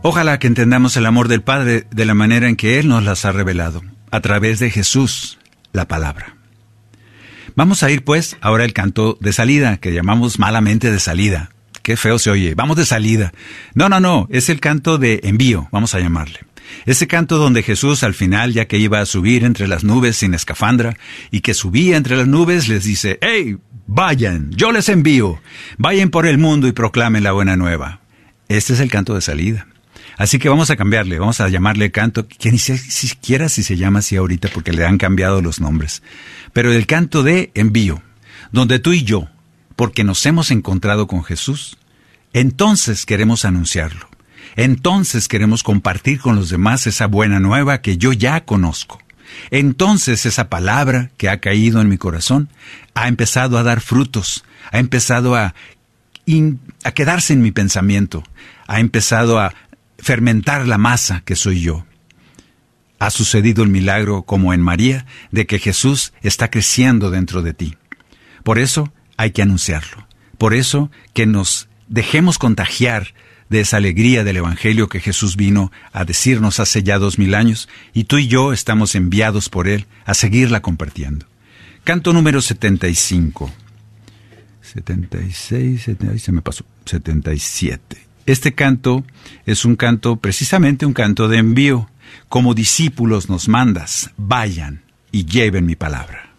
Ojalá que entendamos el amor del Padre de la manera en que Él nos las ha revelado, a través de Jesús, la palabra. Vamos a ir pues ahora al canto de salida, que llamamos malamente de salida. Qué feo se oye, vamos de salida. No, es el canto de envío, vamos a llamarle. Ese canto donde Jesús al final, ya que iba a subir entre las nubes sin escafandra, y que subía entre las nubes, les dice, ¡Hey, vayan, yo les envío! Vayan por el mundo y proclamen la buena nueva. Este es el canto de salida. Así que vamos a cambiarle, vamos a llamarle canto, que ni siquiera si se llama así ahorita porque le han cambiado los nombres. Pero el canto de envío, donde tú y yo, porque nos hemos encontrado con Jesús, entonces queremos anunciarlo. Entonces queremos compartir con los demás esa buena nueva que yo ya conozco. Entonces esa palabra que ha caído en mi corazón ha empezado a dar frutos, ha empezado a quedarse en mi pensamiento, ha empezado a fermentar la masa que soy yo. Ha sucedido el milagro, como en María, de que Jesús está creciendo dentro de ti. Por eso hay que anunciarlo. Por eso que nos dejemos contagiar de esa alegría del Evangelio que Jesús vino a decirnos hace ya 2000 años, y tú y yo estamos enviados por Él a seguirla compartiendo. Canto número 75. 76, se me pasó. 77. Este canto es un canto, precisamente un canto de envío. Como discípulos nos mandas, vayan y lleven mi palabra.